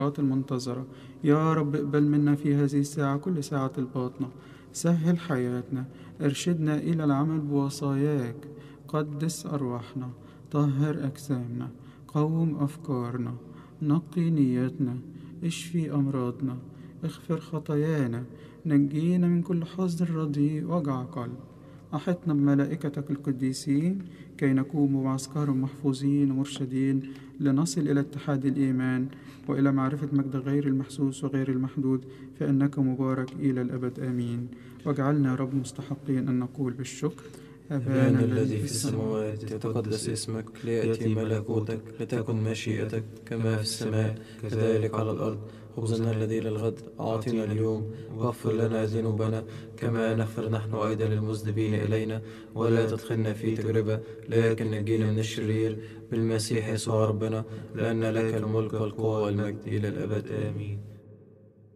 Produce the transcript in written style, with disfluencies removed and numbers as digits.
المنتظرة. يا رب اقبل منا في هذه الساعة كل ساعة الباطنة، سهل حياتنا، ارشدنا إلى العمل بوصاياك، قدس أرواحنا، طهر أجسامنا، قوم أفكارنا، نقي نياتنا، اشفي أمراضنا، اغفر خطايانا، نجينا من كل حزن رديء وجع قلب. أحطنا بملائكتك القديسين كي نكون بمعسكر محفوظين ومرشدين لنصل إلى اتحاد الإيمان وإلى معرفة مجد غير المحسوس وغير المحدود، فإنك مبارك إلى الأبد آمين. واجعلنا يا رب مستحقين أن نقول بالشكر: أبانا الذي في السماوات، يتقدس اسمك، ليأتي ملكوتك، لتكن مشيئتك كما في السماء كذلك على الأرض. خبزنا الذي للغد أعطنا اليوم، واغفر لنا ذنوبنا كما نغفر نحن أيضا للمذنبين إلينا، ولا تدخلنا في تجربة لكن نجينا من الشرير، بالمسيح يسوع ربنا، لأن لك الملك والقوة والمجد إلى الأبد آمين.